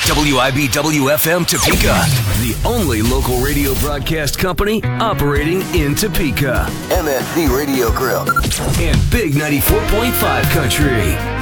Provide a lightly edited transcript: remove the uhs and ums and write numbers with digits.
WIBW-FM Topeka, the only local radio broadcast company operating in Topeka. MSC Radio Grill. And Big 94.5 Country.